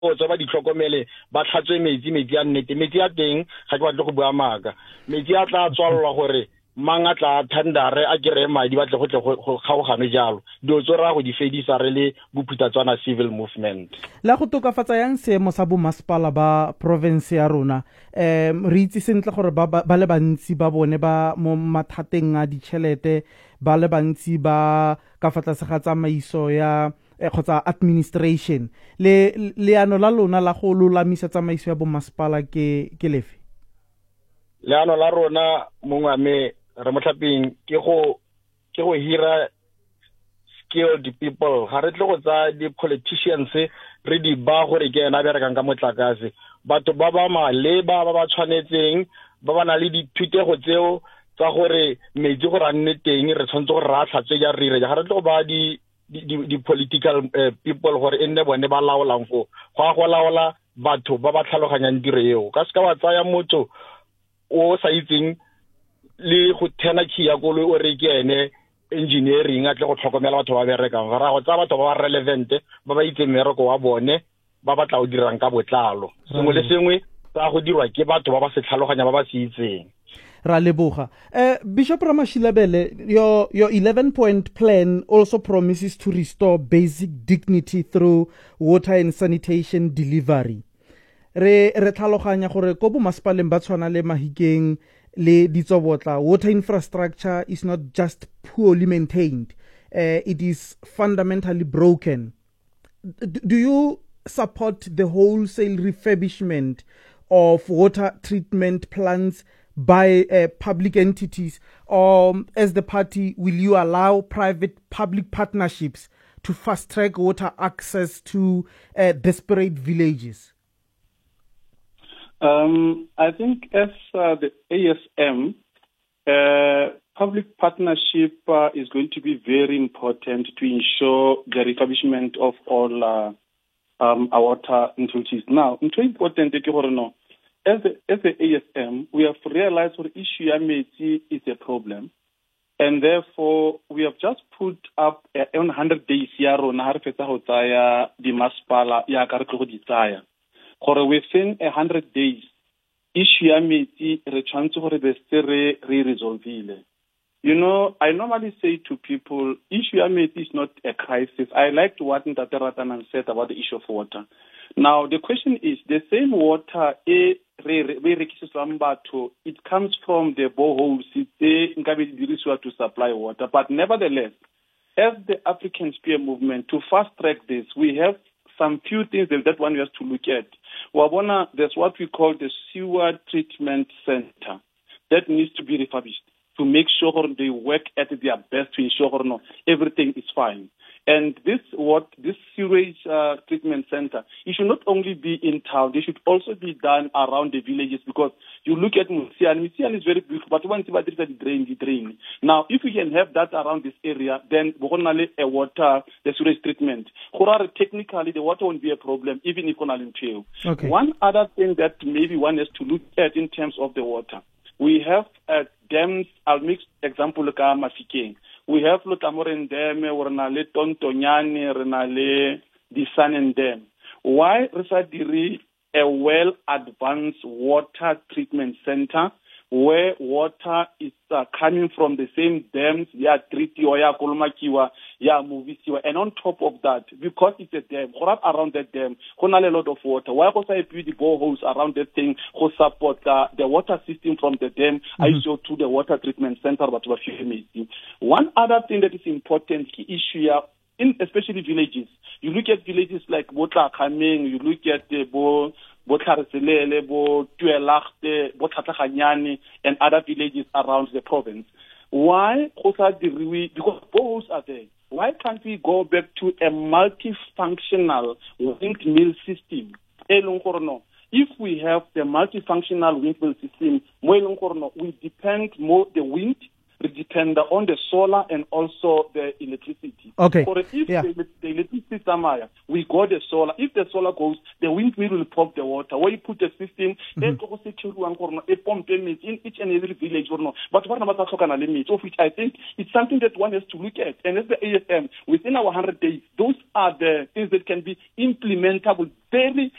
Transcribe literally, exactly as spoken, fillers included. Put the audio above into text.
go tsa ba ditlhokomele ba tlhatswe metsi metsi a nnete metsi a teng ga ke batle go bua maaka metsi a tla tswalwa gore mang a tla thandare a kere madi ba tle go tle go kgaogane jalo dio tsora go di fedisa re le bophutatswana civil movement la go tokafatsa yang seemo sa bo masepala ba province ya rona um re itse sentle gore ba le bantsi ba bone ba mo mathateng a ditšhelete ba le bantsi ba ka fa tlase ga tsamaiso ya kgotsa administration le leano la lona la go lolamisa tsamaiso ya bo masepala ke ke lefe leano la rona mongame re motlhaping ke go ke go hira skilled people ga re tle go tsa di politicians re di ba gore ke ena ba rekang ka motlakase batho ba ba maleba ba ba tshwanetseng ba ba na le dithutego tseo tsa gore metsi go ranne teng re tshwantse go ra tlhatse ja re re ga re tle go ba di di di political uh, people gore enne bone ba laolang go go go laola batho ba ba tlhaloganyang dire eo ka se ka wa tsaya motho o sa itseng le go thena khia koloi o re ke ene engineering a tle go tlhokomela batho ba berekang ga ra go tsa batho ba relevant ba ba itse mmereko wa bone ba ba tla o dirang ka botlalo sengwe le sengwe tsa go dirwa ke batho ba ba se tlhaloganya ba ba se itseng ra leboga uh, Bishop Ramashilabele your your eleven point plan also promises to restore basic dignity through water and sanitation delivery re re tlhaloganya gore go bo masepaleng ba tshwana le Mahikeng le ditsobotla water infrastructure is not just poorly maintained uh, it is fundamentally broken. D- do you support the wholesale refurbishment of water treatment plants by uh, public entities, or as the party will you allow private public partnerships to fast track water access to uh, desperate villages? Um, I think as uh, the A S M, uh, public partnership uh, is going to be very important to ensure the refurbishment of all uh, um, our water utilities. Now, it's very important to as the, as the A S M, we have realized that the issue of metsi is a problem. And therefore, we have just put up a one hundred days ya rona ha re fetsa go tsaya di masepala ya ka re tlo go di tsaya. Gore within one hundred days, issue ya metsi re tshwantse gore be se re re resolvile. You know, I normally say to people, issue ya metsi is not a crisis. I liked what Ntate Ratanan said about the issue of water. Now, the question is, the same water, it comes from the boreholes to supply water. But nevertheless, as the African Spear Movement, to fast-track this, we have some few things that, that one has to look at. Wabona, there's what we call the sewer treatment center that needs to be refurbished to make sure they work at their best to ensure no, everything is fine. And this what this sewage uh, treatment center, it should not only be in town, they should also be done around the villages, because you look at Musian, Musian is very beautiful, but once you the drain, the drain. Now, if we can have that around this area, then a water, the sewage treatment, technically the water won't be a problem, even if on fail. Okay. One other thing that maybe one has to look at in terms of the water, we have uh, dams. I'll make example like Mafikeng. We have Lotamoren Dam, Renale Tontonyane, Renale Disanen Dam. Why Resadiri a well advanced water treatment center where water is uh, coming from the same dams, ya Triti or ya Kolomakiwa, ya Movisiwa, and on top of that, because it's a dam, around that dam, a lot of water. Why also I build the boreholes around that thing who support uh, the water system from the dam, mm-hmm. I show to the water treatment center, but one other thing that is important, key issue here, in especially villages. You look at villages like Botla Kameng, you look at the Bo Botlareselele, Bo Tuelachte, Botatachanyani, and other villages around the province. Why? Because both are there. Why can't we go back to a multifunctional windmill system? If we have the multifunctional windmill system, we depend more the wind, we depend on the solar and also the electricity. Okay. Or if Yeah. the, the electricity Samaya, we got the solar. If the solar goes, the windmill will pump the water. Where you put a system, mm-hmm. in each and every village or no. But what about limits, of which I think it's something that one has to look at. And as the A S M, within our one hundred days, those are the things that can be implementable very